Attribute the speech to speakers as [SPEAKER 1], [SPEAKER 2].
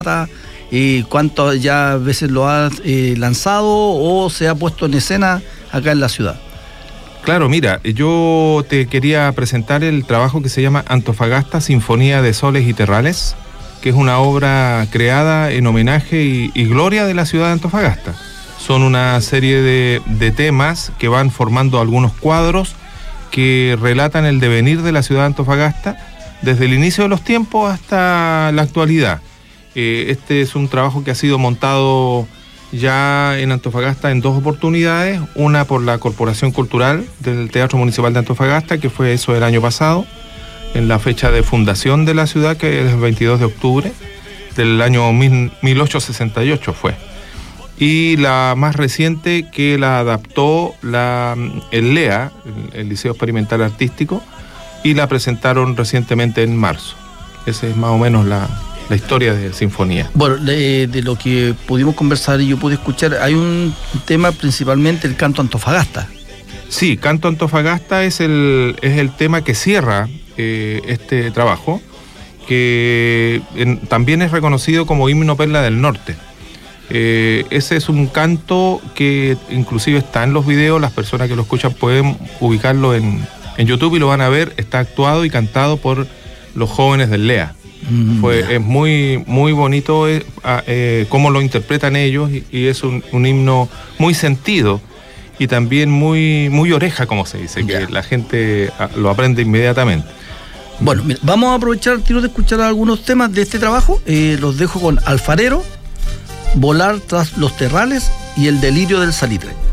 [SPEAKER 1] ¿Cuántas ya veces lo has lanzado o se ha puesto en escena acá en la ciudad?
[SPEAKER 2] Claro, mira, yo te quería presentar el trabajo que se llama Antofagasta, Sinfonía de Soles y Terrales, que es una obra creada en homenaje y gloria de la ciudad de Antofagasta. Son una serie de temas que van formando algunos cuadros que relatan el devenir de la ciudad de Antofagasta desde el inicio de los tiempos hasta la actualidad. Este es un trabajo que ha sido montado ya en Antofagasta en 2 oportunidades, una por la Corporación Cultural del Teatro Municipal de Antofagasta, que fue eso el año pasado, en la fecha de fundación de la ciudad, que es el 22 de octubre del año 1868 fue. Y la más reciente, que la adaptó el LEA, el Liceo Experimental Artístico, y la presentaron recientemente en marzo. Esa es más o menos la historia de Sinfonía.
[SPEAKER 1] Bueno, de lo que pudimos conversar y yo pude escuchar, hay un tema principalmente, el canto Antofagasta.
[SPEAKER 2] Sí, Canto Antofagasta es el tema que cierra este trabajo, que también es reconocido como himno Perla del Norte. Ese es un canto que inclusive está en los videos, las personas que lo escuchan pueden ubicarlo en YouTube y lo van a ver, está actuado y cantado por los jóvenes del LEA. Es muy, muy bonito cómo lo interpretan ellos y es un himno muy sentido y también muy, muy oreja, como se dice, que la gente lo aprende inmediatamente.
[SPEAKER 1] Bueno, mira, vamos a aprovechar el tiro de escuchar algunos temas de este trabajo. Los dejo con Alfarero, Volar tras los terrales y El delirio del salitre.